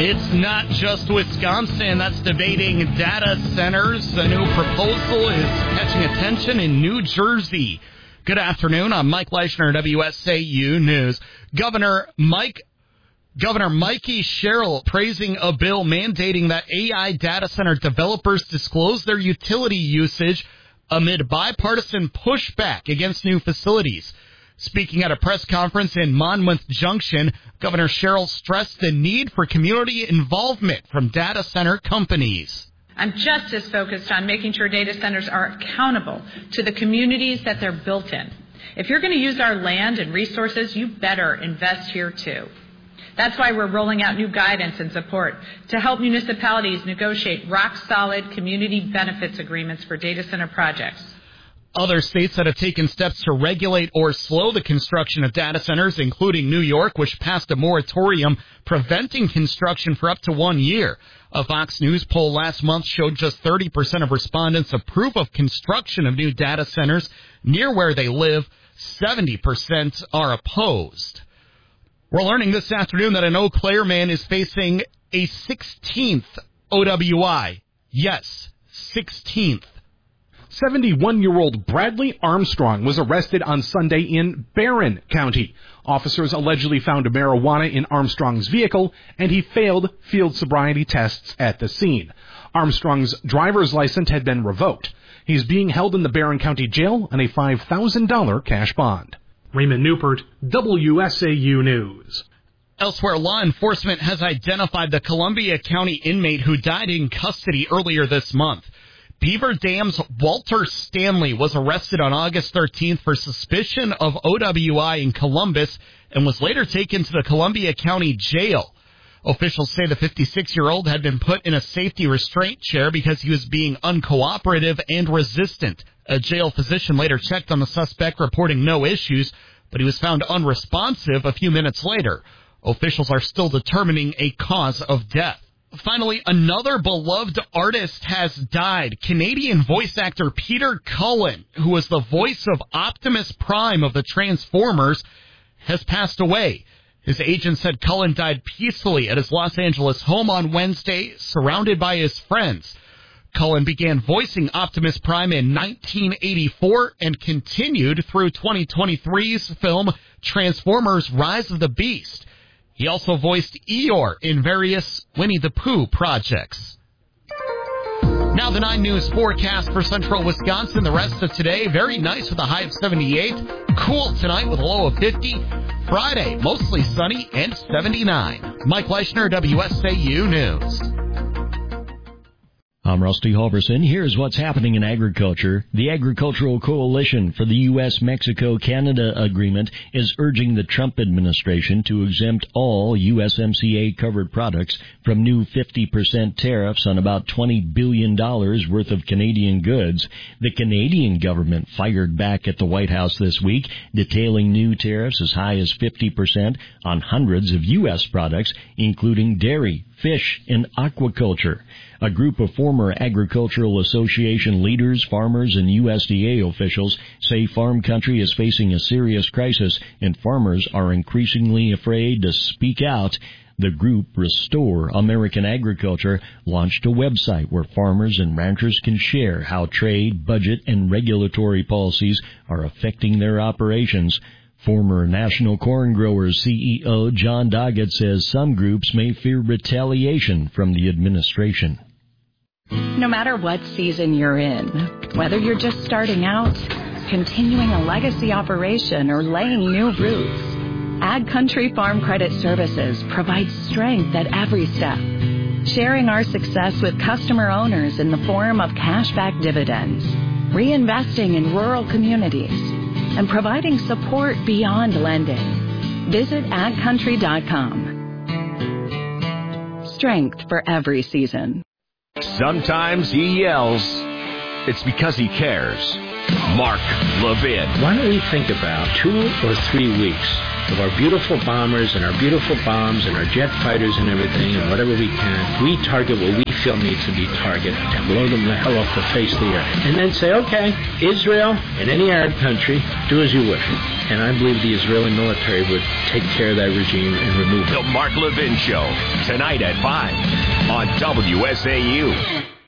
It's not just Wisconsin that's debating data centers. A new proposal is catching attention in New Jersey. Good afternoon. I'm Mike Leishner, WSAU News. Governor Mikey Sherrill praising a bill mandating that AI data center developers disclose their utility usage amid bipartisan pushback against new facilities. Speaking at a press conference in Monmouth Junction, Governor Sherrill stressed the need for community involvement from data center companies. I'm just as focused on making sure data centers are accountable to the communities that they're built in. If you're going to use our land and resources, you better invest here too. That's why we're rolling out new guidance and support to help municipalities negotiate rock-solid community benefits agreements for data center projects. Other states that have taken steps to regulate or slow the construction of data centers, including New York, which passed a moratorium preventing construction for up to 1 year. A Fox News poll last month showed just 30% of respondents approve of construction of new data centers near where they live. 70% are opposed. We're learning this afternoon that an Eau Claire man is facing a 16th OWI. Yes, 16th. 71-year-old Bradley Armstrong was arrested on Sunday in Barron County. Officers allegedly found marijuana in Armstrong's vehicle, and he failed field sobriety tests at the scene. Armstrong's driver's license had been revoked. He's being held in the Barron County Jail on a $5,000 cash bond. Raymond Newport, WSAU News. Elsewhere, law enforcement has identified the Columbia County inmate who died in custody earlier this month. Beaver Dam's Walter Stanley was arrested on August 13th for suspicion of OWI in Columbus and was later taken to the Columbia County Jail. Officials say the 56-year-old had been put in a safety restraint chair because he was being uncooperative and resistant. A jail physician later checked on the suspect, reporting no issues, but he was found unresponsive a few minutes later. Officials are still determining a cause of death. Finally, another beloved artist has died. Canadian voice actor Peter Cullen, who was the voice of Optimus Prime of the Transformers, has passed away. His agent said Cullen died peacefully at his Los Angeles home on Wednesday, surrounded by his friends. Cullen began voicing Optimus Prime in 1984 and continued through 2023's film Transformers Rise of the Beast. He also voiced Eeyore in various Winnie the Pooh projects. Now the 9 News forecast for central Wisconsin. The rest of today, very nice with a high of 78. Cool tonight with a low of 50. Friday, mostly sunny and 79. Mike Leishner, WSAU News. I'm Rusty Halverson. Here's what's happening in agriculture. The Agricultural Coalition for the U.S.-Mexico-Canada Agreement is urging the Trump administration to exempt all USMCA-covered products from new 50% tariffs on about $20 billion worth of Canadian goods. The Canadian government fired back at the White House this week, detailing new tariffs as high as 50% on hundreds of U.S. products, including dairy, fish, and aquaculture. A group of former Agricultural Association leaders, farmers, and USDA officials say farm country is facing a serious crisis and farmers are increasingly afraid to speak out. The group Restore American Agriculture launched a website where farmers and ranchers can share how trade, budget, and regulatory policies are affecting their operations. Former National Corn Growers CEO John Doggett says some groups may fear retaliation from the administration. No matter what season you're in, whether you're just starting out, continuing a legacy operation, or laying new roots, Ag Country Farm Credit Services provides strength at every step, sharing our success with customer owners in the form of cashback dividends, reinvesting in rural communities, and providing support beyond lending. Visit agcountry.com. Strength for every season. Sometimes he yells. It's because he cares. Mark Levin. Why don't we think about 2 or 3 weeks of our beautiful bombers and our beautiful bombs and our jet fighters and everything and whatever we can. We target what we feel needs to be targeted and blow them the hell off the face of the earth. And then say, okay, Israel and any Arab country, do as you wish. And I believe the Israeli military would take care of that regime and remove it. The Mark Levin Show, tonight at 5 on WSAU.